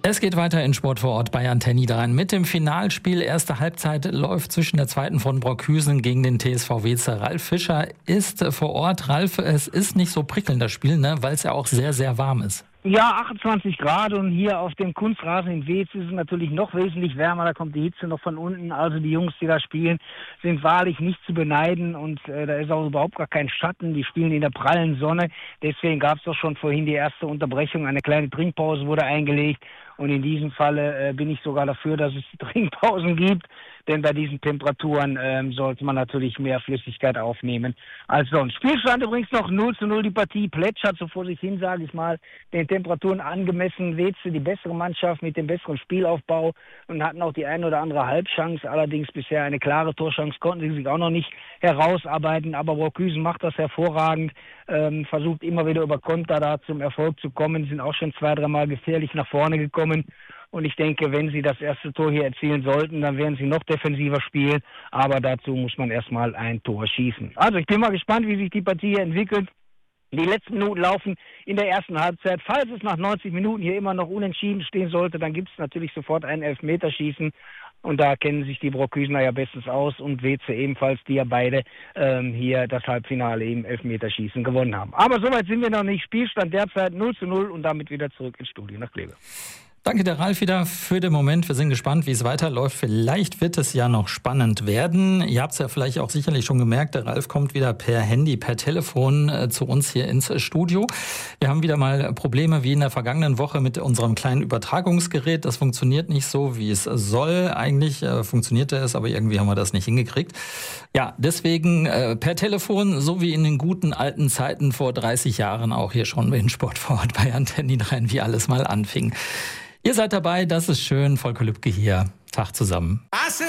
Es geht weiter in Sport vor Ort bei Antenne Niederrhein mit dem Finalspiel. Erste Halbzeit läuft zwischen der zweiten von Brockhüsen gegen den TSV Weeze. Ralf Fischer ist vor Ort. Ralf, es ist nicht so prickelnd, das Spiel, ne? Weil es ja auch sehr, sehr warm ist. Ja, 28 Grad und hier auf dem Kunstrasen in Weeze ist es natürlich noch wesentlich wärmer, da kommt die Hitze noch von unten. Also die Jungs, die da spielen, sind wahrlich nicht zu beneiden und da ist auch überhaupt gar kein Schatten. Die spielen in der prallen Sonne, deswegen gab es doch schon vorhin die erste Unterbrechung. Eine kleine Trinkpause wurde eingelegt und in diesem Falle bin ich sogar dafür, dass es Trinkpausen gibt. Denn bei diesen Temperaturen sollte man natürlich mehr Flüssigkeit aufnehmen als sonst. Spielstand übrigens noch 0:0, die Partie plätschert so vor sich hin, sage ich mal. Den Temperaturen angemessen, Weeze die bessere Mannschaft mit dem besseren Spielaufbau und hatten auch die ein oder andere Halbchance. Allerdings bisher eine klare Torchance konnten sie sich auch noch nicht herausarbeiten. Aber Brockhüsen macht das hervorragend, versucht immer wieder über Konter da zum Erfolg zu kommen. Sind auch schon 2-3 Mal gefährlich nach vorne gekommen. Und ich denke, wenn sie das erste Tor hier erzielen sollten, dann werden sie noch defensiver spielen. Aber dazu muss man erstmal ein Tor schießen. Also ich bin mal gespannt, wie sich die Partie hier entwickelt. Die letzten Minuten laufen in der ersten Halbzeit. Falls es nach 90 Minuten hier immer noch unentschieden stehen sollte, dann gibt es natürlich sofort ein Elfmeterschießen. Und da kennen sich die Brockhüsener ja bestens aus und Weeze ebenfalls, die ja beide hier das Halbfinale im Elfmeterschießen gewonnen haben. Aber soweit sind wir noch nicht. Spielstand derzeit 0:0 und damit wieder zurück ins Studio nach Kleve. Danke der Ralf wieder für den Moment. Wir sind gespannt, wie es weiterläuft. Vielleicht wird es ja noch spannend werden. Ihr habt es ja vielleicht auch sicherlich schon gemerkt, der Ralf kommt wieder per Handy, per Telefon zu uns hier ins Studio. Wir haben wieder mal Probleme wie in der vergangenen Woche mit unserem kleinen Übertragungsgerät. Das funktioniert nicht so, wie es soll. Eigentlich funktionierte es, aber irgendwie haben wir das nicht hingekriegt. Ja, deswegen per Telefon, so wie in den guten alten Zeiten vor 30 Jahren auch hier schon in Sport vor Ort bei Antenne Niederrhein, wie alles mal anfing. Ihr seid dabei, das ist schön. Volker Lübke hier. Tag zusammen.